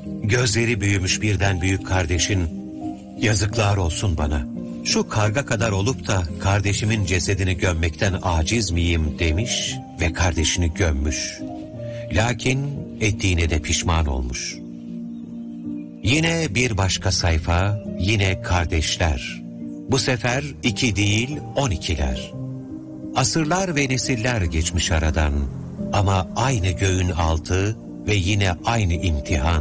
Gözleri büyümüş birden büyük kardeşin, "Yazıklar olsun bana. Şu karga kadar olup da kardeşimin cesedini gömmekten aciz miyim?" demiş ve kardeşini gömmüş. Lakin ettiğine de pişman olmuş. Yine bir başka sayfa, yine kardeşler. Bu sefer 2 değil 12'ler. Asırlar ve nesiller geçmiş aradan ama aynı göğün altı ve yine aynı imtihan.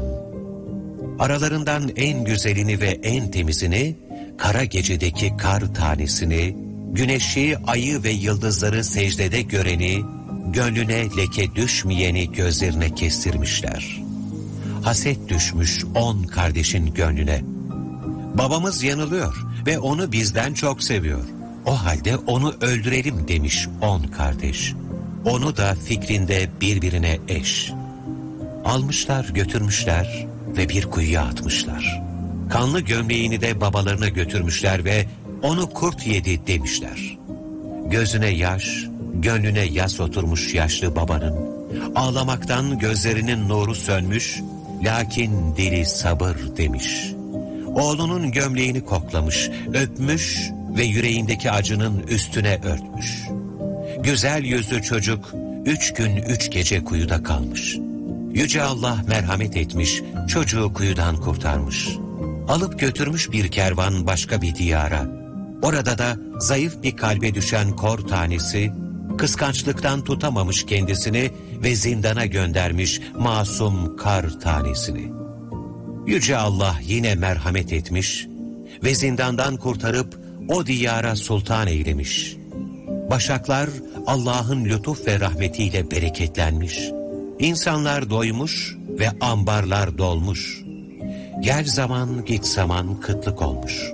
Aralarından en güzelini ve en temizini, kara gecedeki kar tanesini, güneşi, ayı ve yıldızları secdede göreni, gönlüne leke düşmeyeni gözlerine kestirmişler. Haset düşmüş 10 kardeşin gönlüne. Babamız yanılıyor ve onu bizden çok seviyor. O halde onu öldürelim demiş 10 kardeş. Onu da fikrinde birbirine eş. Almışlar götürmüşler ve bir kuyuya atmışlar. Kanlı gömleğini de babalarına götürmüşler ve onu kurt yedi demişler. Gözüne yaş, gönlüne yas oturmuş yaşlı babanın. Ağlamaktan gözlerinin nuru sönmüş, lakin dili sabır demiş. Oğlunun gömleğini koklamış, öpmüş ve yüreğindeki acının üstüne örtmüş. Güzel yüzlü çocuk 3 gün 3 gece kuyuda kalmış. Yüce Allah merhamet etmiş, çocuğu kuyudan kurtarmış. Alıp götürmüş bir kervan başka bir diyara. Orada da zayıf bir kalbe düşen kor tanesi, kıskançlıktan tutamamış kendisini ve zindana göndermiş masum kar tanesini. Yüce Allah yine merhamet etmiş ve zindandan kurtarıp o diyara sultan eylemiş. Başaklar Allah'ın lütuf ve rahmetiyle bereketlenmiş. İnsanlar doymuş ve ambarlar dolmuş. Gel zaman git zaman kıtlık olmuş.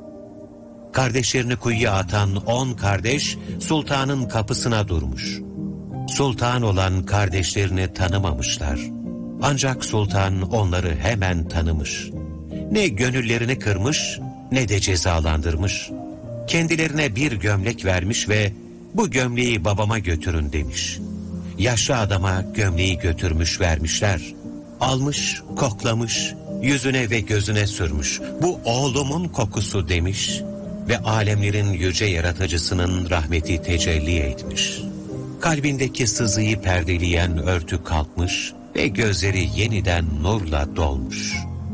Kardeşlerini kuyuya atan 10 kardeş sultanın kapısına durmuş. Sultan olan kardeşlerini tanımamışlar. Ancak sultan onları hemen tanımış. Ne gönüllerini kırmış ne de cezalandırmış. Kendilerine bir gömlek vermiş ve "Bu gömleği babama götürün" demiş. Yaşlı adama gömleği götürmüş vermişler. Almış, koklamış, yüzüne ve gözüne sürmüş. "Bu oğlumun kokusu" demiş ve alemlerin yüce yaratıcısının rahmeti tecelli etmiş. Kalbindeki sızıyı perdeleyen örtü kalkmış ve gözleri yeniden nurla dolmuş.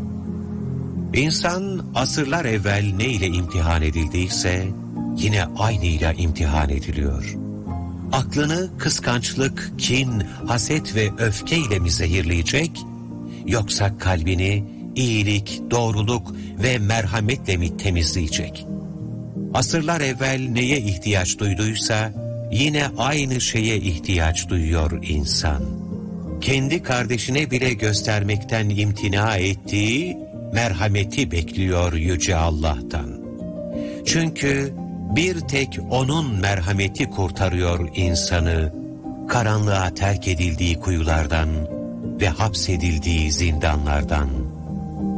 İnsan asırlar evvel ne ile imtihan edildiyse yine aynıyla imtihan ediliyor. Aklını kıskançlık, kin, haset ve öfkeyle mi zehirleyecek, yoksa kalbini iyilik, doğruluk ve merhametle mi temizleyecek? Asırlar evvel neye ihtiyaç duyduysa yine aynı şeye ihtiyaç duyuyor insan. Kendi kardeşine bile göstermekten imtina ettiği merhameti bekliyor Yüce Allah'tan. Çünkü bir tek O'nun merhameti kurtarıyor insanı karanlığa terk edildiği kuyulardan ve hapsedildiği zindanlardan.